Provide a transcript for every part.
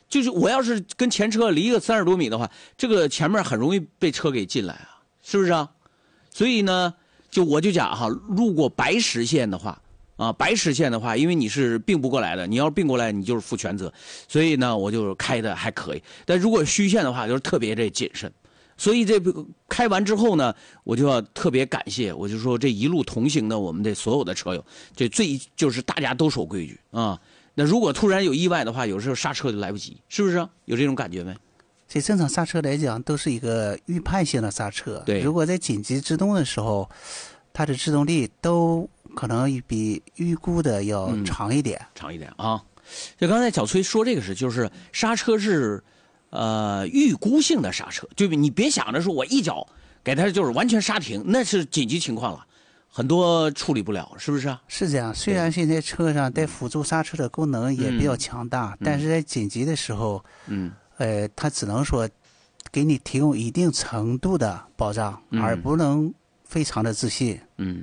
就是我要是跟前车离个30多米的话，这个前面很容易被车给进来啊，是不是啊？所以呢，我就讲哈，路过白实线的话，白实线的话，因为你是并不过来的，你要是并过来，你就是负全责。所以呢，我就开的还可以。但如果虚线的话，就是特别这谨慎。所以这开完之后呢，我就要特别感谢，我就说这一路同行的我们这所有的车友，这就是大家都守规矩啊。那如果突然有意外的话，有时候刹车就来不及，是不是啊？有这种感觉没？ 这正常刹车来讲，都是一个预判性的刹车。 对， 如果在紧急制动的时候，它的制动力都可能比预估的要长一点， 长一点啊。就刚才小崔说这个就是刹车是预估性的刹车，对不对？你别想着说我一脚给它就是完全刹停，那是紧急情况了，很多处理不了，是不是啊？ 是这样。虽然现在车上带辅助刹车的功能也比较强大，但是在紧急的时候，它只能说给你提供一定程度的保障，而不能非常的自信。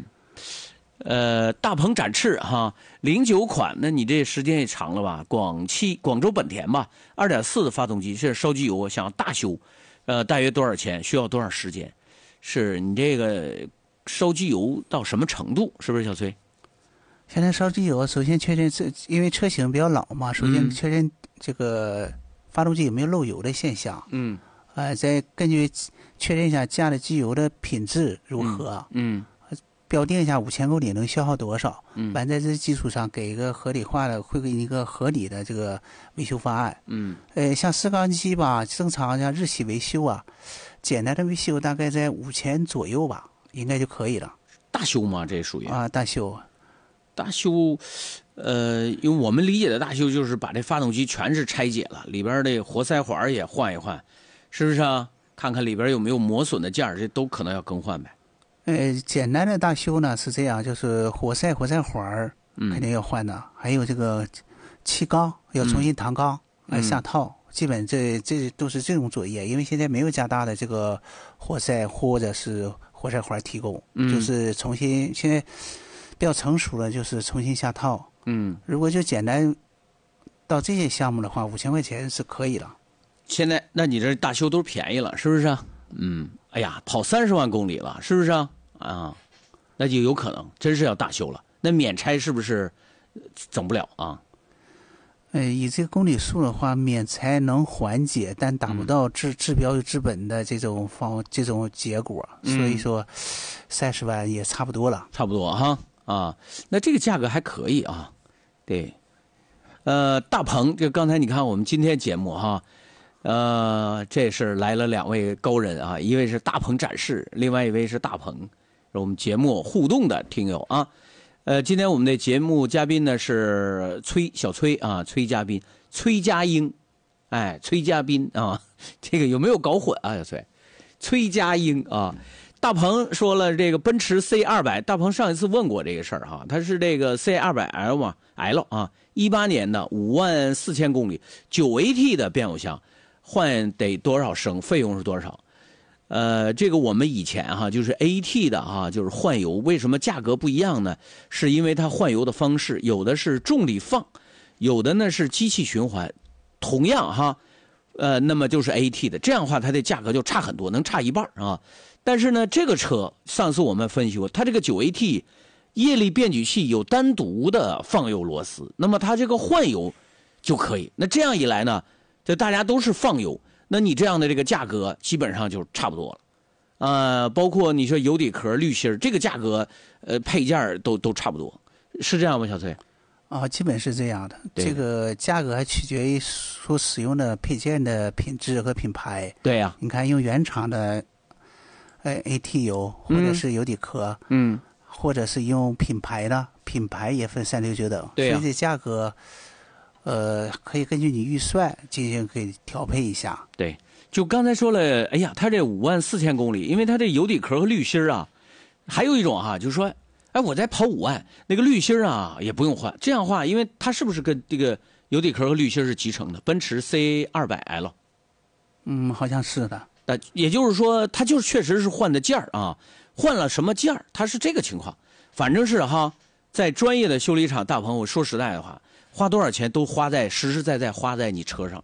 大鹏展翅哈，09款，那你这时间也长了吧？广州本田吧，2.4的发动机，是烧机油，想大修，大约多少钱？需要多少时间？是你这个烧机油到什么程度？是不是小崔？ 现在烧机油，首先确认因为车型比较老嘛，首先确认这个发动机有没有漏油的现象。再根据确认一下加的机油的品质如何。标定一下5000公里能消耗多少，完在这基础上给一个合理化的，会给你一个合理的这个维修方案。像四缸机吧，正常像日系维修啊，简单的维修大概在5000左右吧，应该就可以了。 大修吗？这属于大修。 大修，因为我们理解的大修就是把这发动机全是拆解了，里边的活塞环也换一换，是不是啊？看看里边有没有磨损的件，这都可能要更换呗。 简单的大修呢是这样，就是活塞环肯定要换的，还有这个气缸要重新弹缸下套，基本这都是这种作业。因为现在没有加大的这个活塞或者是活塞环提供，就是重新现在比较成熟了，就是重新下套。如果就简单到这些项目的话，5000块钱是可以了。 现在那你这大修都便宜了，是不是啊？哎呀，跑30万公里了，是不是啊？那就有可能真是要大修了。那免拆是不是整不了啊？ 以这个公里数的话，免拆能缓解，但达不到治标治本的这种结果。所以说，30万也差不多了， 差不多哈那这个价格还可以啊。对，大鹏，这刚才你看我们今天节目哈。这是来了2位高人啊，一位是大鹏展翅，另外一位是大鹏，是我们节目互动的听友啊。今天我们的节目嘉宾呢是小崔啊，崔嘉宾，崔佳英，崔嘉宾啊，这个有没有搞混啊？小崔佳英啊。大鹏说了这个奔驰 C200， 大鹏上一次问过这个事儿哈，他是这个 C200L 嘛 ，L 啊，18年的54000公里，9AT 的变速箱。换得多少升？费用是多少？这个我们以前就是 AT 的就是换油，为什么价格不一样呢？是因为它换油的方式，有的是重力放，有的呢是机器循环。同样那么就是 AT 的，这样的话它的价格就差很多，能差一半啊。但是呢，这个车上次我们分析过，它这个 9AT 液力变矩器有单独的放油螺丝，那么它这个换油就可以。那这样一来呢？这大家都是放油，那你这样的这个价格基本上就差不多了，包括你说油底壳、滤芯这个价格，配件都差不多，是这样吗？小崔？ 基本是这样的。这个价格还取决于所使用的配件的品质和品牌。 对呀， 你看用原厂的，AT 油或者是油底壳，或者是用品牌的，品牌也分3、6、9等， 对呀， 所以这价格。可以根据你预算进行可以调配一下。 对，就刚才说了，哎呀，它这54000公里，因为它这油底壳和滤芯还有一种就是说，我再跑5万，那个滤芯也不用换。这样的话，因为它是不是跟这个油底壳和滤芯是集成的？奔驰 C200L， 好像是的。 也就是说，它就是确实是换的件换了什么件它是这个情况。反正是在专业的修理厂，大鹏，我说实在的话。花多少钱都花在实实在在花在你车上，